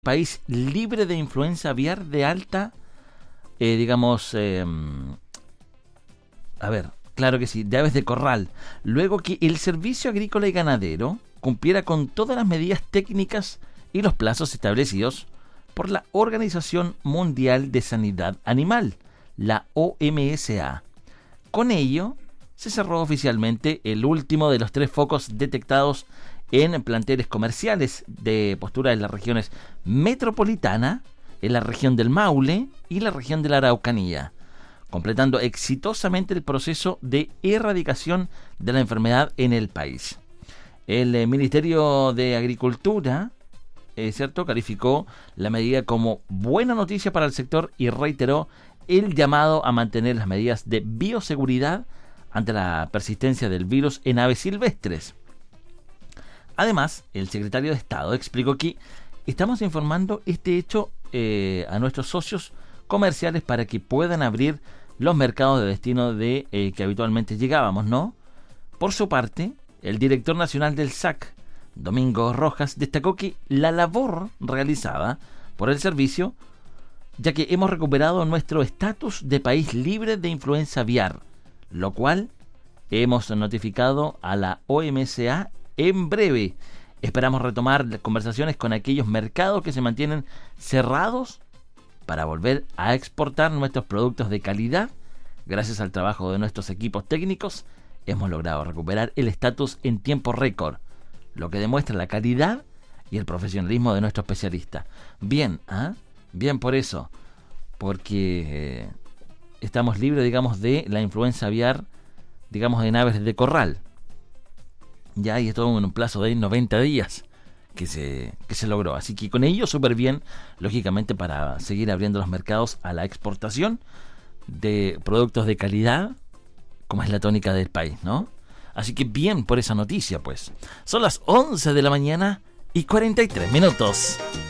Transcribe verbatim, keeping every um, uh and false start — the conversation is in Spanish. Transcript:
país libre de influenza aviar de alta, eh, digamos, eh, a ver, claro que sí, de aves de corral, luego que el Servicio Agrícola y Ganadero cumpliera con todas las medidas técnicas y los plazos establecidos por la Organización Mundial de Sanidad Animal, la O M S A. Con ello, se cerró oficialmente el último de los tres focos detectados en planteles comerciales de postura en las regiones metropolitana, en la región del Maule y la región de la Araucanía, completando exitosamente el proceso de erradicación de la enfermedad en el país. El eh, Ministerio de Agricultura, eh, cierto, calificó la medida como buena noticia para el sector y reiteró el llamado a mantener las medidas de bioseguridad ante la persistencia del virus en aves silvestres. Además, el secretario de Estado explicó que estamos informando este hecho eh, a nuestros socios comerciales para que puedan abrir los mercados de destino de eh, que habitualmente llegábamos, ¿no? Por su parte, el director nacional del S A C, Domingo Rojas, destacó que la labor realizada por el servicio, ya que hemos recuperado nuestro estatus de país libre de influenza aviar, lo cual hemos notificado a la O M S A en breve. Esperamos retomar las conversaciones con aquellos mercados que se mantienen cerrados para volver a exportar nuestros productos de calidad. Gracias al trabajo de nuestros equipos técnicos, hemos logrado recuperar el estatus en tiempo récord, lo que demuestra la calidad y el profesionalismo de nuestro especialista. Bien, ¿eh? Bien por eso, porque eh, estamos libres, digamos, de la influenza aviar, digamos, en aves de corral. Ya, y esto en un plazo de noventa días que se, que se logró. Así que con ello súper bien, lógicamente, para seguir abriendo los mercados a la exportación de productos de calidad, como es la tónica del país, ¿no? Así que bien por esa noticia, pues. Son las once de la mañana y cuarenta y tres minutos.